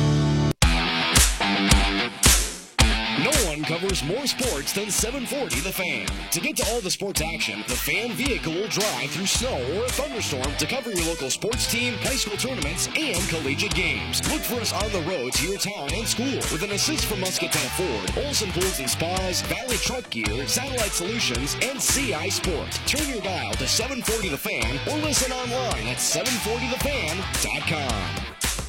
Covers more sports than 740 The Fan. To get to all the sports action, the Fan vehicle will drive through snow or a thunderstorm to cover your local sports team, high school tournaments, and collegiate games. Look for us on the road to your town and school with an assist from Muscatine Ford, Olson Pools and Spas, Valley Truck Gear, Satellite Solutions, and CI Sport. Turn your dial to 740 The Fan or listen online at 740thefan.com.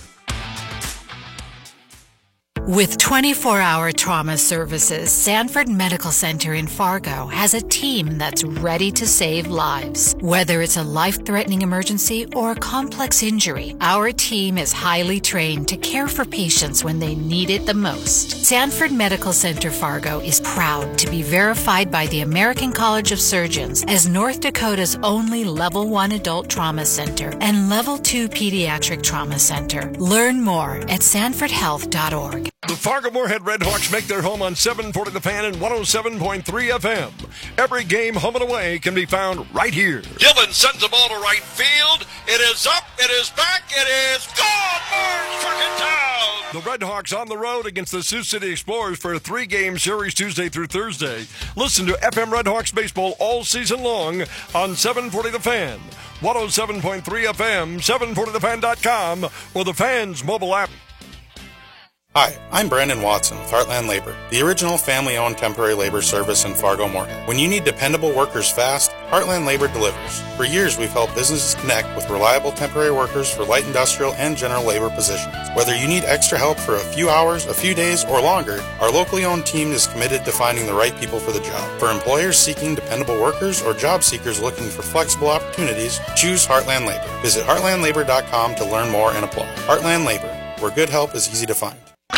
With 24-hour trauma services, Sanford Medical Center in Fargo has a team that's ready to save lives. Whether it's a life-threatening emergency or a complex injury, our team is highly trained to care for patients when they need it the most. Sanford Medical Center Fargo is proud to be verified by the American College of Surgeons as North Dakota's only Level 1 Adult Trauma Center and Level 2 Pediatric Trauma Center. Learn more at sanfordhealth.org. The Fargo-Moorhead Redhawks make their home on 740 The Fan and 107.3 FM. Every game, home and away, can be found right here. Dillon sends the ball to right field. It is up, it is back, it is gone! Burns for town. The Redhawks on the road against the Sioux City Explorers for a 3-game series Tuesday through Thursday. Listen to FM Redhawks baseball all season long on 740 The Fan, 107.3 FM, 740thefan.com, or the Fan's mobile app. Hi, I'm Brandon Watson with Heartland Labor, the original family-owned temporary labor service in Fargo-Moorhead. When you need dependable workers fast, Heartland Labor delivers. For years, we've helped businesses connect with reliable temporary workers for light industrial and general labor positions. Whether you need extra help for a few hours, a few days, or longer, our locally owned team is committed to finding the right people for the job. For employers seeking dependable workers or job seekers looking for flexible opportunities, choose Heartland Labor. Visit heartlandlabor.com to learn more and apply. Heartland Labor, where good help is easy to find.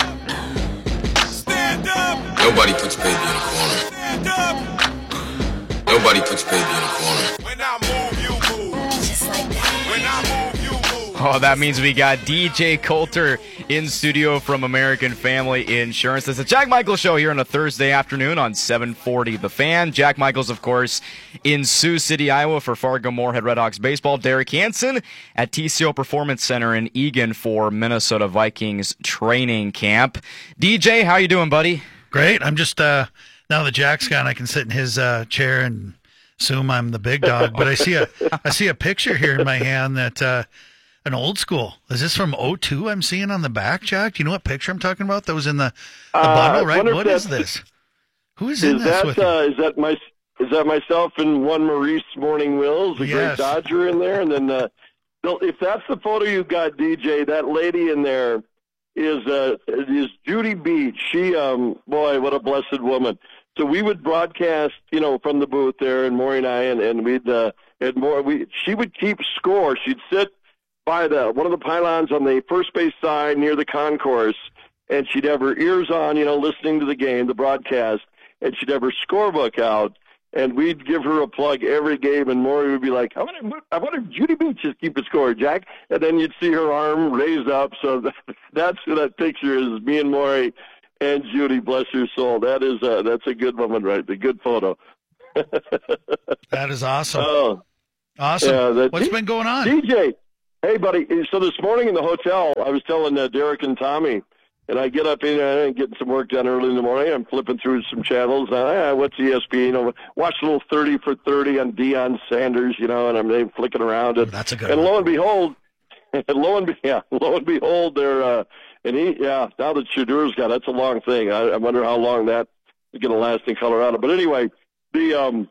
Nobody puts baby in a corner. Nobody puts baby in a corner. When I move, you move. Just like that. When I move, you move. Oh, that means we got DJ Coulter in studio from American Family Insurance. It's the Jack Michaels Show here on a Thursday afternoon on 740 The Fan. Jack Michaels, of course, in Sioux City, Iowa for Fargo-Moorhead Redhawks baseball. Derek Hansen at TCO Performance Center in Eagan for Minnesota Vikings training camp. DJ, how you doing, buddy? Great. I'm just, now that Jack's gone, I can sit in his chair and assume I'm the big dog. But I see a picture here in my hand that an old school. Is this from 02 I'm seeing on the back, Jack? Do you know what picture I'm talking about? That was in the bundle, right? What is this? Who is in this with you? Is that myself and one Maurice Morning Wills, a great Dodger in there? And then if that's the photo you got, DJ, that lady in there is Judy Beach. She, boy, what a blessed woman. So we would broadcast, from the booth there, and Maury and I, and we'd, she would keep score. She'd sit by one of the pylons on the first base side near the concourse, and she'd have her ears on, listening to the game, the broadcast, and she'd have her scorebook out. and we'd give her a plug every game, and Maury would be like, I wonder if Judy Beach just keep a score, Jack. And then you'd see her arm raised up. So that's who that picture is, me and Maury and Judy, bless her soul. That's a good woman, right? A good photo. That is awesome. Oh, awesome. Yeah, What's been going on? DJ, hey, buddy. So this morning in the hotel, I was telling Derek and Tommy, and I get up in and getting some work done early in the morning. I'm flipping through some channels. What's ESPN? Watch a little 30 for 30 on Deion Sanders, and I'm flicking around. And, that's a good and one. lo and behold, they're now that Shadur's got, that's a long thing. I wonder how long that is going to last in Colorado. But anyway, the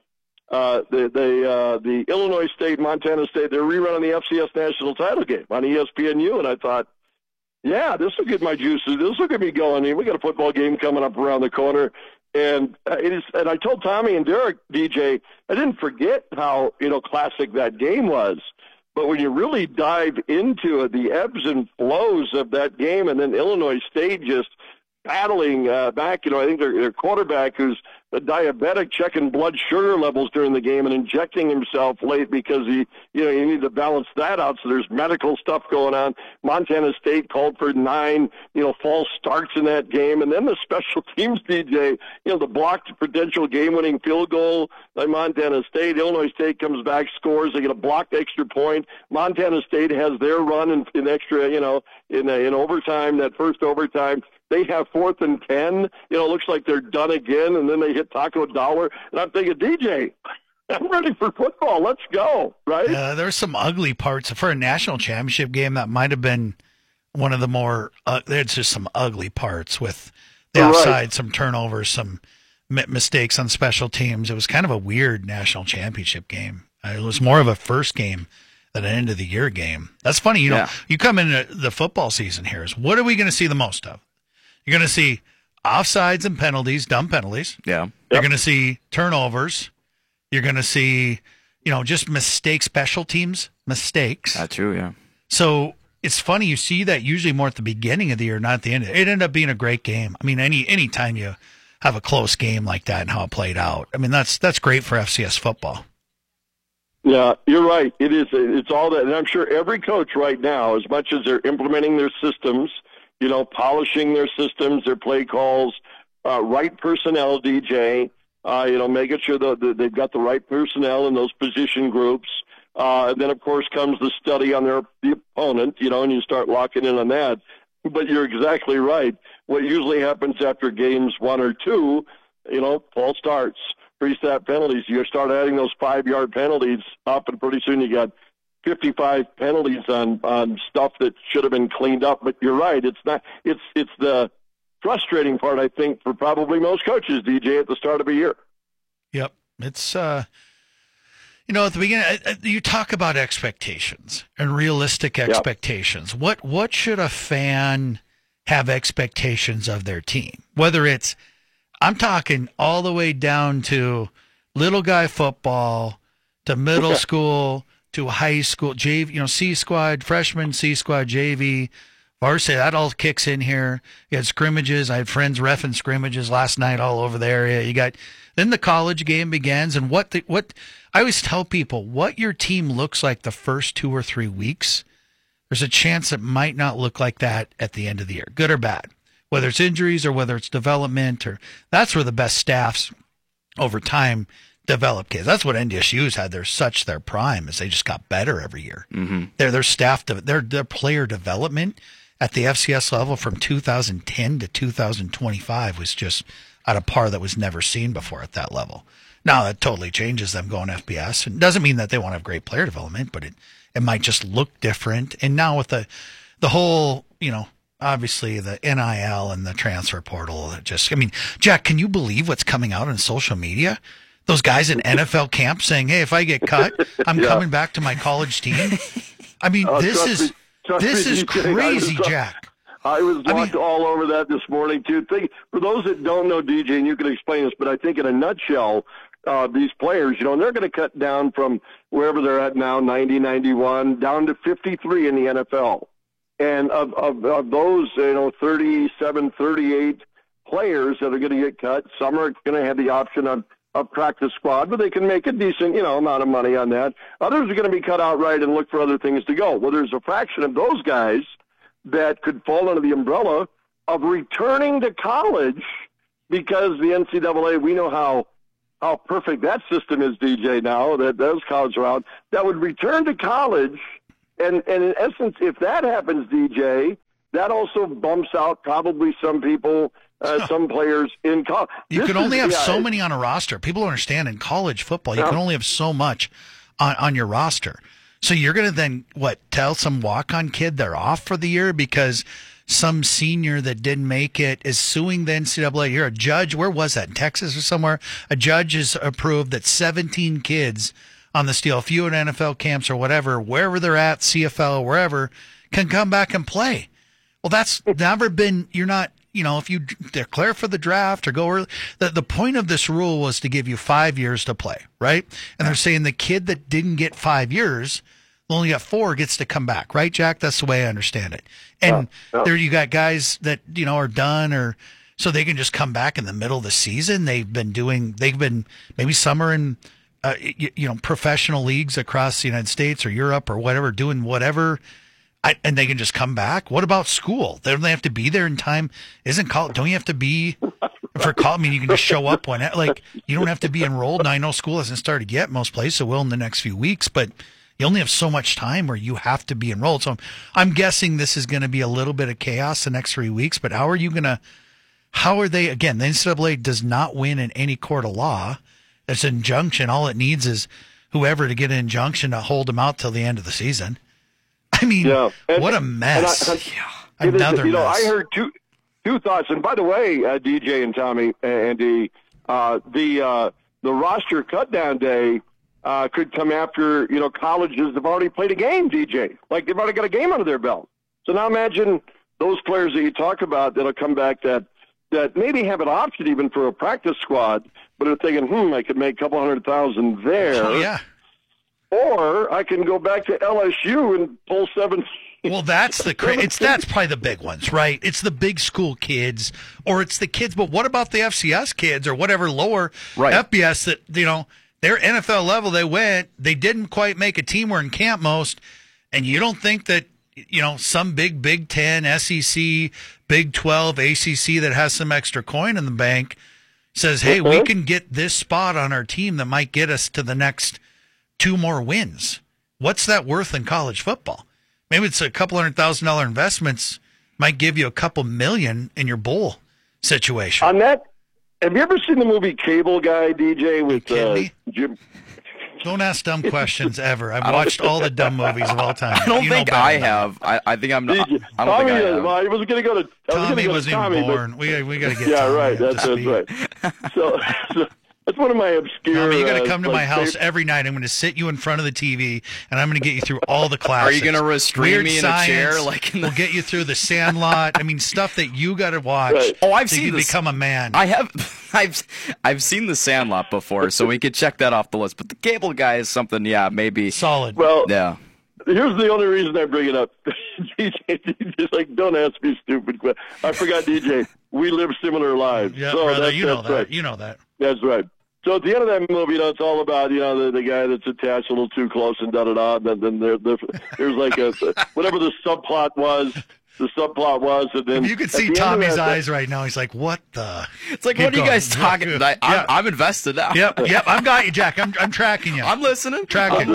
Illinois State, Montana State, they're rerunning the FCS national title game on ESPNU, and I thought, yeah, this will get my juices. This will get me going. We got a football game coming up around the corner, and And I told Tommy and Derek, DJ, I didn't forget how classic that game was. But when you really dive into it, the ebbs and flows of that game, and then Illinois State just battling back. I think their quarterback, who's a diabetic, checking blood sugar levels during the game and injecting himself late because you need to balance that out. So there's medical stuff going on. Montana State called for 9, false starts in that game, and then the special teams, DJ, the blocked potential game-winning field goal by Montana State. Illinois State comes back, scores. They get a blocked extra point. Montana State has their run in extra, in overtime, that first overtime. They have 4th and 10. Looks like they're done again, and then they hit Taco Dollar. And I'm thinking, DJ, I'm ready for football. Let's go, right? There's some ugly parts. For a national championship game, that might have been one of the more there's just some ugly parts with the offside, some turnovers, some mistakes on special teams. It was kind of a weird national championship game. It was more of a first game than an end-of-the-year game. That's funny. You come into the football season here. What are we going to see the most of? You're going to see offsides and penalties, dumb penalties. Yeah. You're going to see turnovers. You're going to see, just mistakes, special teams mistakes. That's true, yeah. So it's funny. You see that usually more at the beginning of the year, not at the end. It ended up being a great game. I mean, any time you have a close game like that and how it played out, I mean, that's great for FCS football. Yeah, you're right. It is. It's all that. And I'm sure every coach right now, as much as they're implementing their systems, polishing their systems, their play calls, right personnel, DJ, making sure that they've got the right personnel in those position groups. And then, of course, comes the study on the opponent, and you start locking in on that. But you're exactly right. What usually happens after games 1 or 2, false starts, pre-snap penalties. You start adding those 5-yard penalties up, and pretty soon you got 55 penalties on stuff that should have been cleaned up. But you're right. It's not. It's the frustrating part, I think, for probably most coaches, DJ, at the start of a year. Yep. It's, at the beginning, you talk about expectations and realistic expectations. Yep. What should a fan have expectations of their team? Whether it's, I'm talking all the way down to little guy football, to middle school, to high school, JV, C squad, freshman, C squad, JV, varsity, that all kicks in here. You had scrimmages. I had friends reffing scrimmages last night all over the area. Then the college game begins, and what I always tell people, what your team looks like the first 2 or 3 weeks, there's a chance it might not look like that at the end of the year, good or bad, whether it's injuries or whether it's development, or that's where the best staffs over time develop kids. That's what NDSU's had. Their prime is they just got better every year. Mm-hmm. Their staff, their player development at the FCS level from 2010 to 2025 was just at a par that was never seen before at that level. Now that totally changes them going FBS. It doesn't mean that they won't have great player development, but it might just look different. And now with the whole, obviously the NIL and the transfer portal, Jack, can you believe what's coming out on social media? Those guys in NFL camp saying, "Hey, if I get cut, I'm coming back to my college team." I mean, this is crazy, Jack. I was walked all over that this morning too. For those that don't know, DJ, and you can explain this, but I think in a nutshell, these players, they're going to cut down from wherever they're at now, 90, 91, down to 53 in the NFL. And of those, 37, 38 players that are going to get cut, some are going to have the option of a practice squad, but they can make a decent, amount of money on that. Others are going to be cut outright and look for other things to go. Well, there's a fraction of those guys that could fall under the umbrella of returning to college because the NCAA, we know how perfect that system is, DJ, now that those colleges are out, that would return to college. And in essence, if that happens, DJ, that also bumps out probably some people, some players in college. You can only have so many on a roster. People don't understand in college football, you can only have so much on your roster. So you're going to then, tell some walk-on kid they're off for the year because some senior that didn't make it is suing the NCAA. You're a judge. Where was that? In Texas or somewhere? A judge has approved that 17 kids on the Steel, a few in NFL camps or whatever, wherever they're at, CFL, wherever, can come back and play. Well, that's never been, you're not, if you declare for the draft or go early, the point of this rule was to give you 5 years to play, right? And they're saying the kid that didn't get 5 years, only got 4, gets to come back, right, Jack? That's the way I understand it. And there you got guys that, are done or so they can just come back in the middle of the season. They've been maybe some are in, professional leagues across the United States or Europe or whatever, doing whatever. And they can just come back. What about school? Don't they have to be there in time? Isn't college? Don't you have to be for college? I mean, you can just show up you don't have to be enrolled. And I know school hasn't started yet. Most places it will in the next few weeks, but you only have so much time where you have to be enrolled. So I'm guessing this is going to be a little bit of chaos the next 3 weeks. But how are they? Again, the NCAA does not win in any court of law. It's an injunction. All it needs is whoever to get an injunction to hold them out till the end of the season. I mean, what a mess. Another mess. I heard two thoughts. And by the way, DJ and Tommy, Andy, the roster cut-down day could come after, colleges have already played a game, DJ. Like, they've already got a game under their belt. So now imagine those players that you talk about that'll come back that maybe have an option even for a practice squad, but are thinking, I could make a couple $100,000 there. Oh, yeah. Or I can go back to LSU and pull 7. Well, that's that's probably the big ones, right? It's the big school kids, or it's the kids. But what about the FCS kids or whatever lower FBS that their NFL level? They didn't quite make a team. We're in camp most, and you don't think that some Big 10, SEC, Big 12, ACC that has some extra coin in the bank says, hey, we can get this spot on our team that might get us to the next 2 more wins. What's that worth in college football? Maybe it's a couple $100,000 investments might give you a couple million in your bowl situation. On that, have you ever seen the movie Cable Guy, DJ, with Jim? Don't ask dumb questions ever. I've watched all the dumb movies of all time. I don't think I have. I think I'm not. I don't think I have. Well, I was going to go to Tommy. Wasn't even born. We got to get. Yeah, Tommy right. That's right. So that's one of my obscure. Tommy, you got to come to my house every night. I'm going to sit you in front of the TV, and I'm going to get you through all the classics. Are you going to restrain me in a chair? We'll get you through The Sandlot. I mean, stuff that you got to watch. Right. Oh, I've seen this. Become a man. I have. I've seen The Sandlot before, so we could check that off the list. But the Cable Guy is something, maybe solid. Well, yeah. Here's the only reason I bring it up. DJ's like, don't ask me stupid questions. I forgot, DJ. We live similar lives. Yeah, so brother, that's that. Right. You know that. That's right. So at the end of that movie, it's all about, the guy that's attached a little too close and da-da-da. And then there's like whatever the subplot was. And then if you could see Tommy's eyes right now, he's like, what the? It's like, what are you guys talking about? I'm invested now. Yep, I've got you, Jack. I'm tracking you. I'm listening. Tracking. The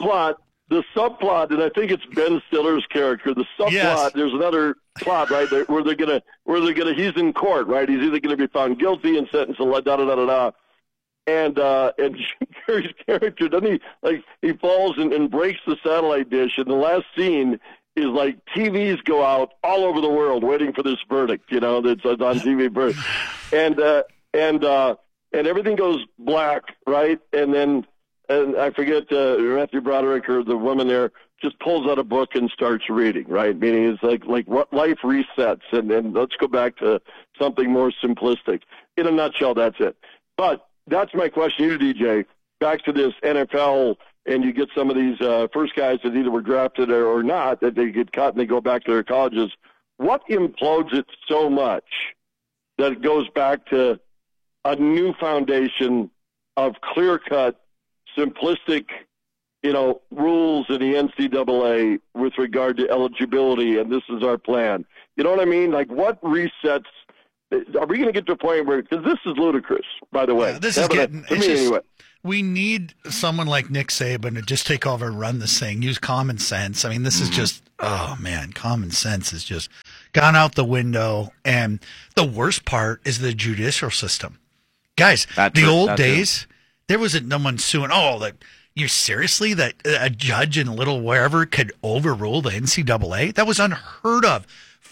subplot, and I think it's Ben Stiller's character. The subplot, yes. There's another plot, right, where they're gonna, he's in court, right? He's either gonna be found guilty and sentenced to da-da-da-da-da. And Jim Carrey's character, doesn't he falls and breaks the satellite dish, and the last scene is like TVs go out all over the world waiting for this verdict, that's on TV verdict. And everything goes black, right? And I forget, Matthew Broderick or the woman there just pulls out a book and starts reading, right? Meaning it's like what life resets, and let's go back to something more simplistic. In a nutshell, that's it. But that's my question to you, DJ. Back to this NFL, and you get some of these first guys that either were drafted or not, that they get cut and they go back to their colleges. What implodes it so much that it goes back to a new foundation of clear-cut, simplistic, rules in the NCAA with regard to eligibility, and this is our plan. You know what I mean? Like, what resets? Are we going to get to a point where? Because this is ludicrous, by the way. Yeah, this is getting. To me, anyway. We need someone like Nick Saban to just take over and run this thing. Use common sense. I mean, this is just. Oh man, common sense has just gone out the window. And the worst part is the judicial system, guys. The old days, there wasn't no one suing. Oh, like. You seriously that a judge in Little wherever could overrule the NCAA? That was unheard of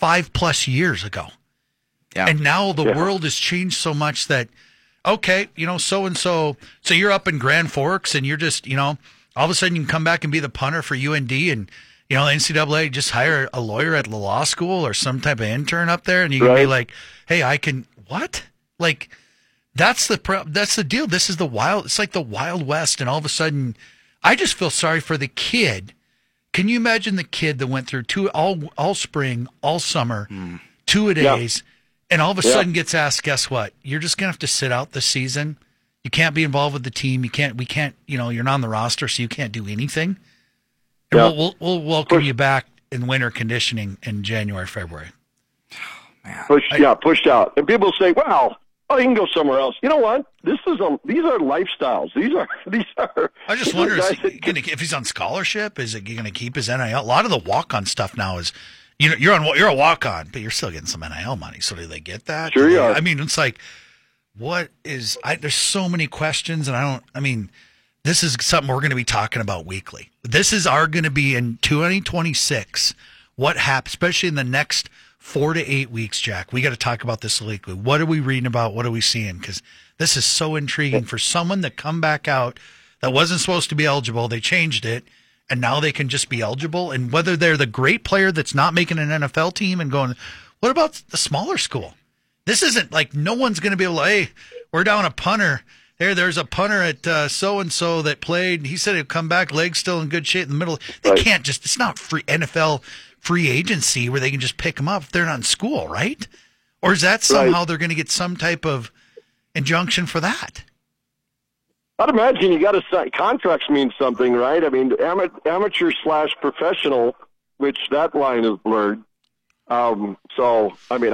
5+ years ago. Yeah. And now the world has changed so much that, okay, so-and-so, so you're up in Grand Forks and you're just, all of a sudden you can come back and be the punter for UND and, the NCAA just hire a lawyer at the law school or some type of intern up there and you can be like, hey, I can, what? Like, that's the deal. This is it's like the Wild West, and all of a sudden, I just feel sorry for the kid. Can you imagine the kid that went through all spring, all summer, 2-a-days, and all of a sudden gets asked, guess what? You're just gonna have to sit out the season. You can't be involved with the team. We can't. You're not on the roster, so you can't do anything. And we'll welcome you back in winter conditioning in January, February. Man. Pushed out, and people say, "Wow." Oh, you can go somewhere else. You know what? These are lifestyles. These are. I just wonder if he's on scholarship. Is he going to keep his NIL? A lot of the walk-on stuff now is, you're a walk-on, but you're still getting some NIL money. So do they get that? Sure, you are. I mean, it's like, what is? There's so many questions, and this is something we're going to be talking about weekly. This is going to be in 2026. What happens, especially in the next 4 to 8 weeks, Jack. We got to talk about this weekly. What are we reading about? What are we seeing? Because this is so intriguing for someone to come back out that wasn't supposed to be eligible. They changed it, and now they can just be eligible. And whether they're the great player that's not making an NFL team and going, what about the smaller school? This isn't like no one's going to be able to, hey, we're down a punter. There's a punter at so-and-so that played. He said he'll come back, legs still in good shape in the middle. They can't just – it's not free NFL free agency where they can just pick them up if they're not in school, right? Or is that somehow they're going to get some type of injunction for that? I'd imagine you got to sign – contracts mean something, right? I mean, amateur/professional, which that line is blurred. So, I mean,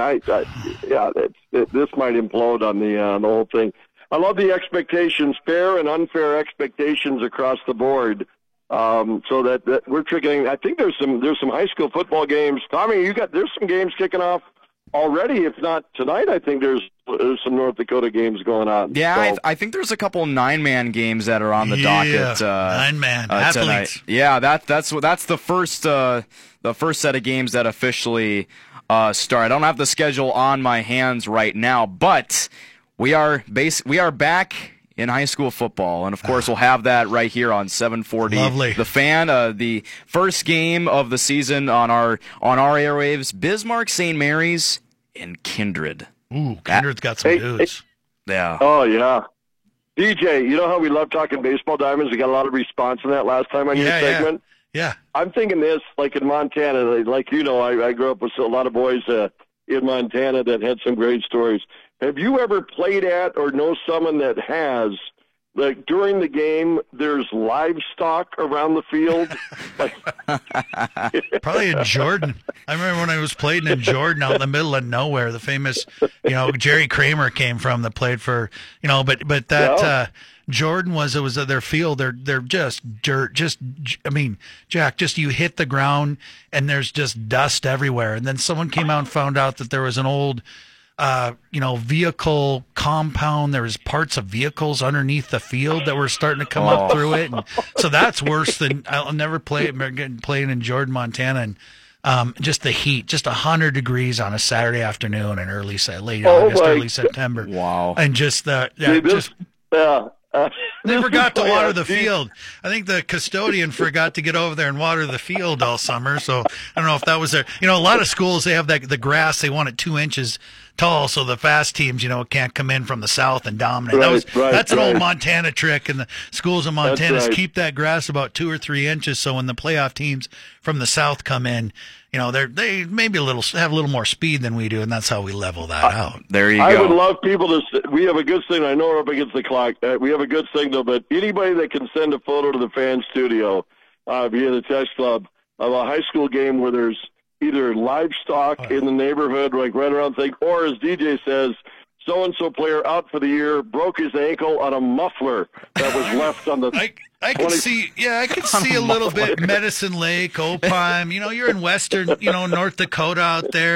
this might implode on the whole thing. I love the expectations, fair and unfair expectations across the board. So that we're triggering. I think there's some high school football games. Tommy, there's some games kicking off already. If not tonight, I think there's some North Dakota games going on. Yeah, so. I think there's a couple 9-man games that are on the docket. 9-man athletes. Yeah, that's the first set of games that officially start. I don't have the schedule on my hands right now, but we are back in high school football, and of course we'll have that right here on 740. Lovely. The Fan. The first game of the season on our airwaves: Bismarck St. Mary's and Kindred. Ooh, Kindred's got some dudes. Yeah. Oh yeah. DJ, you know how we love talking baseball diamonds? We got a lot of response on that last time on your segment. Yeah. I'm thinking this, like in Montana, like I grew up with a lot of boys in Montana that had some great stories. Have you ever played at or know someone that has, like during the game, there's livestock around the field? Probably in Jordan. I remember when I was playing in Jordan out in the middle of nowhere, the famous, Jerry Kramer came from that played for, but that Jordan it was their field. They're just dirt. Jack, you hit the ground and there's just dust everywhere. And then someone came out and found out that there was an old vehicle compound. There was parts of vehicles underneath the field that were starting to come up through it. And so that's worse than I'll never playing in Jordan, Montana. And just the heat, just 100 degrees on a Saturday afternoon in late August, early September. Wow. And just they forgot to water the field. I think the custodian forgot to get over there and water the field all summer. So I don't know if that was there. A lot of schools, they have the grass, they want it 2 inches tall, so the fast teams, can't come in from the south and dominate. That's an old Montana trick, and the schools in Montana keep that grass about 2 or 3 inches, so when the playoff teams from the south come in, they maybe have a little more speed than we do, and that's how we level that out. There you go. I would love people to. We have a good signal. I know we're up against the clock. We have a good signal, but anybody that can send a photo to the fan studio via the text club of a high school game where there's either livestock in the neighborhood, like right around thing, or as DJ says, so-and-so player out for the year broke his ankle on a muffler that was left on the. I can see a little bit Medicine Lake, Opheim. You're in western, North Dakota out there.